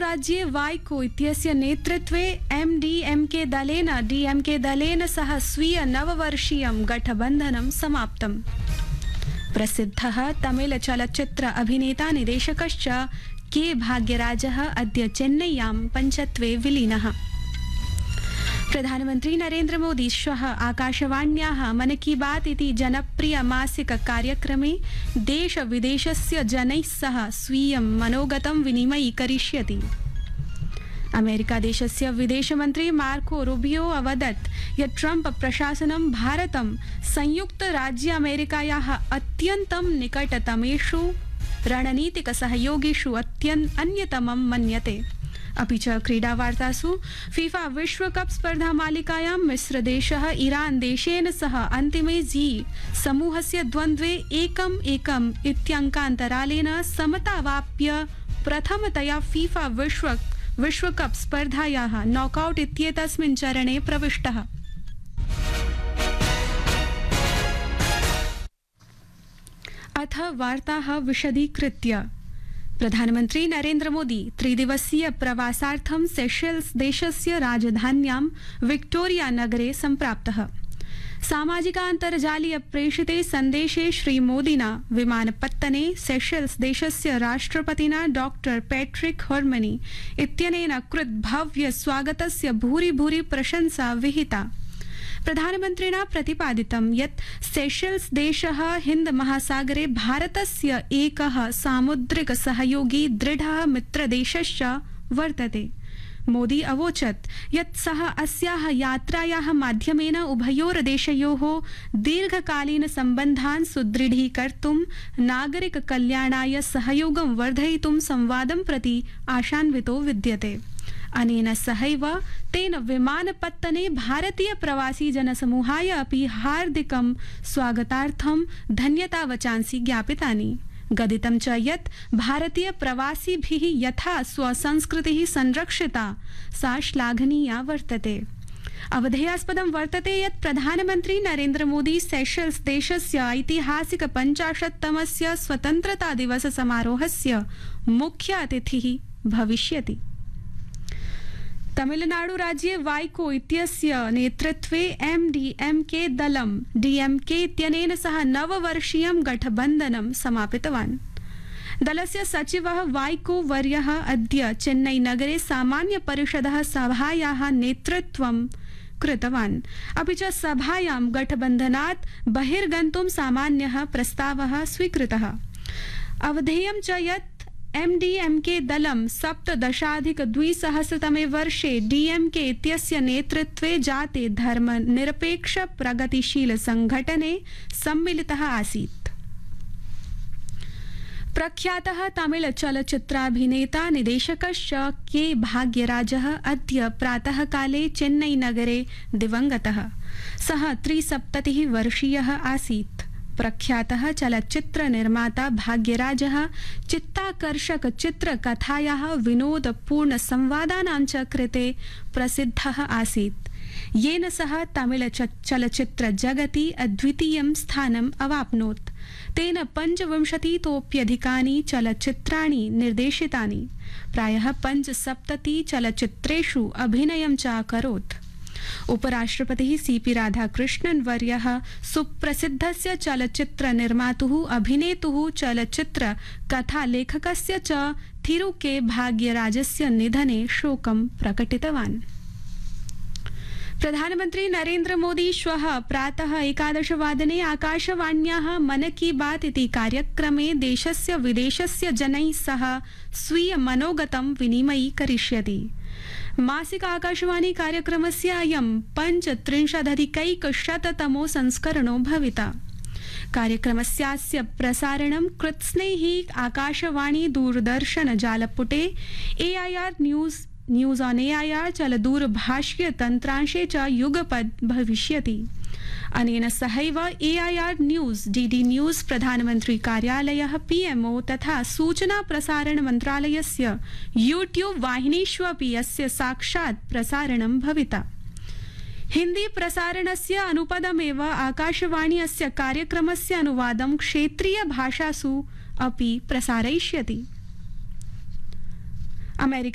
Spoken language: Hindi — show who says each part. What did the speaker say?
Speaker 1: राज्ये वाइको इत्यस्य नेतृत्वे एमडीएमके दलेन सह स्वीय नववर्षीयं गठबन्धनं समाप्तम्। प्रसिद्धः तमिल चलच्चित्र अभिनेता निर्देशकश्च के भाग्यराजः अद्य चेन्नय्यां पञ्चत्वे विलीनः। प्रधानमन्त्री नरेन्द्र मोदी श्वः आकाशवाण्याः मन की बात इति जनप्रिय मासिक कार्यक्रमे देश विदेशस्य जनैः सह स्वीयं मनोगतं विनिमयीकरिष्यति। अमेरिकादेशस्य विदेशमन्त्री मार्को रूबियो अवदत् यत् ट्रम्प प्रशासनं भारतं संयुक्तराज्यामेरिकायाः अत्यन्तं निकटतमेषु रणनीतिकसहयोगिषु अन्यतमं मन्यते। अपि च क्रीडावार्तासु फीफा विश्वकप स्पर्धा मालिकायां मिस्रदेशः ईरान देशेन सह अन्तिमे जी समूहस्य द्वन्द्वे 1-1 इत्यङ्कान्तरालेन समतावाप्य प्रथमतया फीफा विश्वकप स्पर्धायाः नॉकआउट इत्येतस्मिन् चरणे प्रविष्टः। अथ वार्ताः विशदीकृत्य। प्रधानमन्त्री नरेन्द्र मोदी त्रिदिवसीय प्रवासार्थं सेशेल्स देशस्य राजधान्यां विक्टोरिया नगरे सम्प्राप्तः। सामाजिकान्तर्जालीय प्रेषिते सन्देशे श्रीमोदिना विमानपत्तने सेशेल्स देशस्य राष्ट्रपतिना डॉक्टर पैट्रिक हर्मनी इत्यनेन कृत भव्य स्वागतस्य भूरि भूरि प्रशंसा विहिता। प्रधानमन्त्रिणा प्रतिपादितं यत् सेशेल्स देशः हिन्द महासागरे भारतस्य एकः सामुद्रिक सहयोगी दृढः मित्रदेशश्च वर्तते। मोदी अवोचत् यत् सः अस्याः यात्रायाः माध्यमेन उभयोर्देशयोः दीर्घकालीन सम्बन्धान् सुदृढीकर्तुं नागरिक कल्याणाय सहयोगं वर्धयितुं संवादं प्रति आशान्वितो विद्यते। अनेन सहैव तेन विमानपत्तने भारतीय प्रवासी जनसमूहाय अपि हार्दिकं स्वागतार्थं धन्यतावचांसि ज्ञापितानि। गदितं च यत् भारतीय प्रवासिभिः यथा स्वसंस्कृतिः संरक्षिता सा श्लाघनीया वर्तते। अवधेयास्पदं वर्तते यत् प्रधानमन्त्री नरेन्द्र मोदी सेशेल्स देशस्य ऐतिहासिक 50तमस्य स्वतन्त्रता दिवस समारोहस्य मुख्य अतिथिः भविष्यति। तमिलनाडु राज्ये वाइको इत्यस्य नेतृत्वे एमडीएमके दलं डीएमके इत्यनेन सह नववर्षीयं गठबन्धनं समापितवान्। दलस्य सचिवः वाइको वर्यः अद्य चेन्नई नगरे सामान्य परिषदः सभायाः नेतृत्वं कृतवान्। अपि च सभायां गठबन्धनात् बहिर्गन्तुं सामान्यः प्रस्तावः स्वीकृतः। अवधेयं च यत् एमडीएमके दलं 17-2000 वर्षे डीएमके इत्यस्य नेतृत्वे जाते धर्मनिरपेक्ष प्रगतिशील संघटने सम्मिलितः आसीत्। प्रख्यातः तमिल चलच्चित्राभिनेता निदेशकश्च के भाग्यराजः अद्य प्रातःकाले चेन्नई नगरे दिवंगतः। सः 73 वर्षीयः आसीत्। प्रख्यातः चलच्चित्र निर्माता भाग्यराजः चित्ताकर्षक चित्रकथायाः विनोदपूर्ण संवादानां च कृते प्रसिद्धः आसीत्, येन सः तमिल चलच्चित्र जगति अद्वितीयं स्थानम् अवाप्नोत्। तेन 25तोप्यधिकानि चलच्चित्राणि निर्देशितानि। प्रायः 75 चलच्चित्रेषु अभिनयं च अकरोत्। उपराष्ट्रपतिः सीपी राधाकृष्णन् वर्यः सुप्रसिद्धस्य चलच्चित्र निर्मातुः अभिनेतुः चलच्चित्र कथालेखकस्य च थिरु के भाग्यराजस्य निधने शोकं प्रकटितवान्। प्रधानमन्त्री नरेन्द्र मोदी श्वः प्रातः 11 वादने आकाशवाण्याः मन की बात इति कार्यक्रमे देशस्य विदेशस्य जनैः सह स्वीय मनोगतं विनिमयीकरिष्यति। मासिक आकाशवाणी कार्यक्रमस्य अयं 35अधिकैकशततमो संस्करणो भविता। कार्यक्रमस्यास्य प्रसारणं कृत्स्नैः आकाशवाणी दूरदर्शन जालपुटे एआईआर न्यूज ऑन एआईआर चलदूरभाषीय तन्त्रांशे च युगपद् भविष्यति। अनेन सहैव एआईआर न्यूज, डीडी न्यूज, प्रधानमंत्री कार्यालयः पीएमओ तथा सूचना प्रसारण मन्त्रालयस्य यूट्यूब वाहिनीषु अपि अस्य साक्षात् प्रसारणं भविता। हिंदी प्रसारणस्य अनुपदमेव आकाशवाणी अस्य कार्यक्रमस्य अनुवादं क्षेत्रीय भाषासु अपि प्रसारयिष्यति। अमेरिका